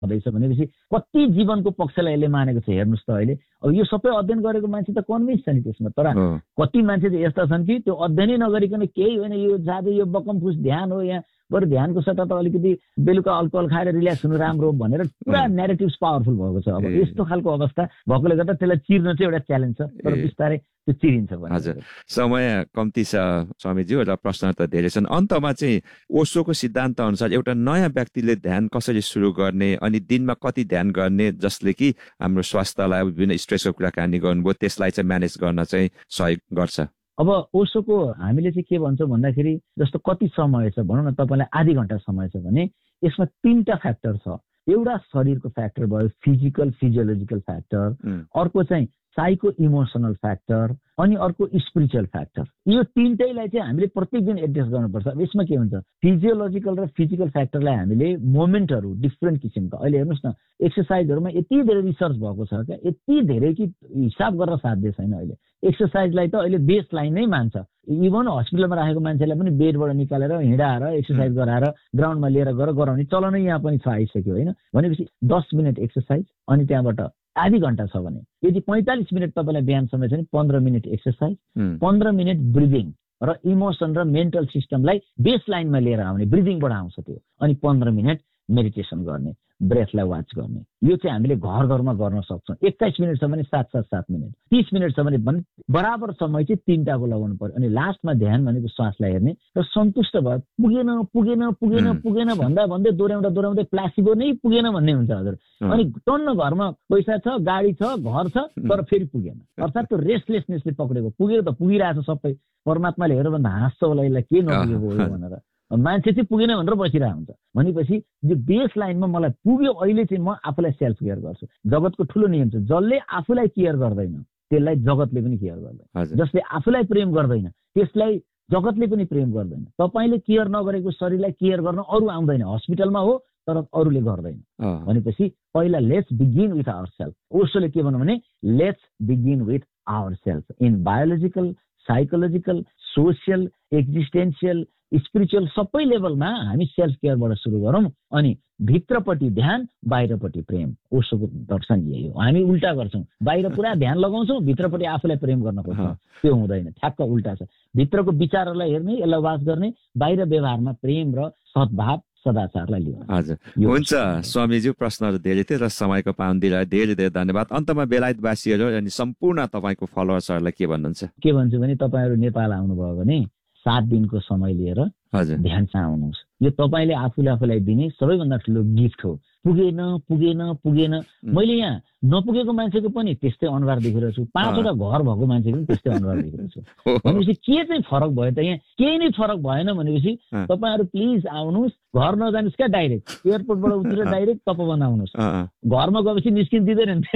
हुँदैछ भनेपछि कति जीवनको पक्षलाई यसले मानेको छ हेर्नुहोस् त अहिले। अब यो सबै अध्ययन गरेको मान्छे त कन्भिन्स छ नि त्यसमा, तर कति मान्छे चाहिँ यस्ता छन् कि त्यो अध्ययनै नगरिकन केही होइन, यो जाँदै यो बकमफुस ध्यान हो, यहाँ बरु ध्यानको सट्टा त अलिकति बेलुका अल्कोहल खाएर रिल्याक्स हुनु राम्रो हो भनेर पुरा नेरेटिभ्स पावरफुल भएको छ। अब यस्तो खालको अवस्था भएकोले गर्दा त्यसलाई चिर्न चाहिँ एउटा च्यालेन्ज छ, तर बिस्तारै त्यो चिरिन्छ भने। हजुर, समय कम्ती छ स्वामीज्यू र प्रश्न त धेरै छन्। अन्तमा चाहिँ ओशोको सिद्धान्त अनुसार एउटा नयाँ व्यक्तिले ध्यान कसरी सुरु गर्ने अनि दिनमा कति ध्यान गर्ने जसले कि हाम्रो स्वास्थ्यलाई विभिन्न स्ट्रेसको कुराकानी गर्नुभयो त्यसलाई चाहिँ म्यानेज गर्न चाहिँ सहयोग गर्छ? अब ओशोको हामीले चाहिँ के भन्छौँ भन्दाखेरि जस्तो कति समय छ भनौँ न, तपाईँलाई आधी घन्टा समय छ भने यसमा 3टा फ्याक्टर छ। एउटा शरीरको फ्याक्टर भयो, फिजिकल फिजियोलोजिकल फ्याक्टर, अर्को चाहिँ साइको इमोसनल फ्याक्टर, अनि अर्को स्पिरिचुअल फ्याक्टर। यो 3टैलाई चाहिँ हामीले प्रत्येक दिन एड्रेस गर्नुपर्छ। अब यसमा के हुन्छ, फिजियोलोजिकल र फिजिकल फ्याक्टरलाई हामीले मोमेन्टहरू डिफ्रेन्ट किसिमका, अहिले हेर्नुहोस् न एक्सर्साइजहरूमा यति धेरै रिसर्च भएको छ क्या, यति धेरै कि हिसाब गर्न साध्य छैन। अहिले एक्सर्साइजलाई त अहिले बेस लाइन नै मान्छ। इभन हस्पिटलमा राखेको मान्छेलाई पनि बेडबाट निकालेर हिँडाएर एक्सर्साइज गराएर ग्राउन्डमा लिएर गएर गराउने चलनै यहाँ पनि छ, आइसक्यो होइन। भनेपछि 10 मिनट एक्सर्साइज, अनि त्यहाँबाट आधी घन्टा छ भने यदि 45 मिनट तपाईँलाई बिहान समय छ भने 15 मिनट एक्सर्साइज, 15 मिनट ब्रिदिङ र इमोसन र मेन्टल सिस्टमलाई बेस लाइनमा लिएर आउने, ब्रिदिङबाट आउँछ त्यो, अनि 15 मिनट मेडिटेसन गर्ने, ब्रेथलाई वाच गर्ने। यो चाहिँ हामीले घर घरमा गर्न सक्छौँ। 21 मिनट छ भने 7 मिनट, 30 मिनट छ भने बराबर समय चाहिँ 3टाको लगाउनु पर्यो। अनि लास्टमा ध्यान भनेको श्वासलाई हेर्ने र सन्तुष्ट भयो, पुगेन पुगेन पुगेन पुगेन भन्दा भन्दै दोहोऱ्याउँदै प्लासिबो नै पुगेन भन्ने हुन्छ हजुर। अनि टन्न घरमा पैसा छ, गाडी छ, घर छ, तर फेरि पुगेन, अर्थात् त्यो रेस्टलेसनेसले पक्रेको। पुगेको त पुगिरहेछ सबै, परमात्माले हेरेर भन्दा हाँस्छ होला यसलाई के नपुगेको हो भनेर। मान्छे चाहिँ पुगेन भनेर बसिरहेको हुन्छ। भनेपछि यो बेस लाइनमा मलाई पुग्यो, अहिले चाहिँ म आफूलाई सेल्फ केयर गर्छु। जगतको ठुलो नियम छ, जसले आफूलाई केयर गर्दैन त्यसलाई जगतले पनि केयर गर्दैन, जसले आफूलाई प्रेम गर्दैन त्यसलाई जगतले पनि प्रेम गर्दैन। तपाईँले केयर नगरेको शरीरलाई केयर गर्न अरू आउँदैन, हस्पिटलमा हो तर अरूले गर्दैन। भनेपछि पहिला let's begin with our self. ओशोले के भन्नु भने let's begin with our self in biological, psychological, social, existential, spiritual सबै लेभलमा हामी सेल्फ केयरबाट सुरु गरौँ। अनि भित्रपट्टि ध्यान, बाहिरपट्टि प्रेम। ओशोको दर्शन यही हो। हामी उल्टा गर्छौँ, बाहिर पुरा ध्यान लगाउँछौँ, भित्रपट्टि आफूलाई प्रेम गर्न खोज्छौँ, त्यो हुँदैन, ठ्याक्क उल्टा छ। भित्रको विचारहरूलाई हेर्ने, यसलाई वाच गर्ने, बाहिर व्यवहारमा प्रेम र सद्भाव सदाचारलाई लिनु। हजुर, हुन्छ स्वामीज्यू, प्रश्नहरू धेरै थियो र समयको पाबन्दीलाई धेरै धेरै धन्यवाद। अन्तमा बेलायतवासीहरू अनि सम्पूर्ण तपाईँको फलोवर्सहरूलाई के भन्नुहुन्छ? के भन्छु भने तपाईँहरू नेपाल आउनुभयो भने 7 दिनको समय लिएर ध्यान आउनुहोस्। यो तपाईँले आफूलाई दिने सबैभन्दा ठुलो गिफ्ट हो। पुगेन पुगेन पुगेन, मैले यहाँ नपुगेको मान्छेको पनि त्यस्तै अनुहार देखेर छु, 5वटा घर भएको मान्छेको पनि त्यस्तै अनुहार देखेर छु। भनेपछि के चाहिँ फरक भयो त? यहाँ केही नै फरक भएन भनेपछि तपाईँहरू प्लिज आउनुहोस्। घर नजानुहोस् क्या, डाइरेक्ट एयरपोर्टबाट उत्रेर डाइरेक्ट तपोवन आउनुहोस्। घरमा गएपछि निस्किन दिँदैन नि,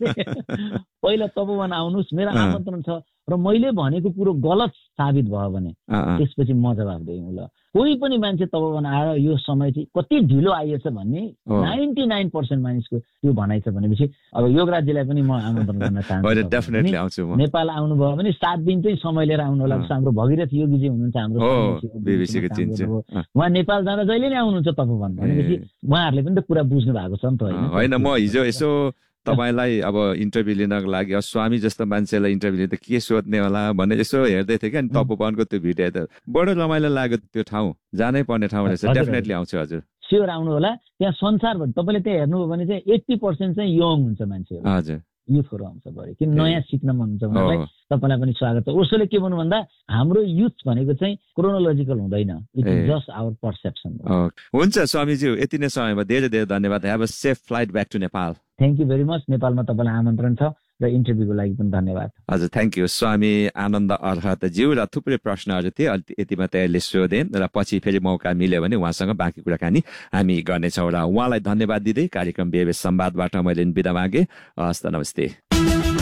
पहिला तपोवन आउनुहोस्। मेरो आमन्त्रण छ, र मैले भनेको कुरो गलत साबित भयो भने त्यसपछि म जवाब दिउँ ल। कोही पनि मान्छे तपोवन आएर यो समय चाहिँ कति ढिलो आइएछ भन्ने 99% मानिसको त्यो भनाइ छ। भनेपछि अब योगराजजीलाई पनि म आमन्त्रण गर्न चाहन्छु। नेपाल आउनुभयो भने 7 दिन चाहिँ समय लिएर आउनु होला। हाम्रो भगीरथ योगीजी हुनुहुन्छ, हाम्रो उहाँ नेपाल जाँदा जहिले नै आउनुहुन्छ तपोवन। भनेपछि उहाँहरूले पनि त कुरा बुझ्नु भएको छ नि त होइन? म हिजो यसो तपाईँलाई अब इन्टरभ्यू लिनको लागि स्वामी जस्तो मान्छेलाई इन्टरभ्यू लिँदा के सोध्ने होला भनेर यसो हेर्दै थिएँ क्या। अनि तपोवनको त्यो भिडियो त बडो रमाइलो लाग्यो। त्यो ठाउँ जानै पर्ने ठाउँ रहेछ, डेफिनेटली आउँछु हजुर। स्योर आउनु होला। त्यहाँ संसारभर तपाईँले त्यहाँ हेर्नुभयो भने चाहिँ 80% चाहिँ यङ हुन्छ मान्छेहरू, हजुर, युथहरू आउँछ बढी, किन नयाँ सिक्न मन हुन्छ उनीहरूलाई। तपाईँलाई पनि स्वागत छ। ओशोले के भन्नु भन्दा हाम्रो युथ भनेको चाहिँ क्रोनोलोजिकल हुँदैन, it is just our perception. हुन्छ स्वामीज्यू, यति नै समयमा धेरै धेरै धन्यवाद। Have a safe flight back to Nepal. Thank you very much. नेपालमा तपाईँलाई आमन्त्रण छ र इन्टरभ्यूको लागि पनि धन्यवाद। हजुर, थ्याङ्क यू। स्वामी आनन्द अर्हतज्यू र थुप्रै प्रश्नहरू थिए, यतिमा तयारले सोधेँ र पछि फेरि मौका मिल्यो भने उहाँसँग बाँकी कुराकानी हामी गर्नेछौँ। र उहाँलाई धन्यवाद दिँदै कार्यक्रम बेबे संवादबाट मैले बिदा मागेँ। हस्त, नमस्ते।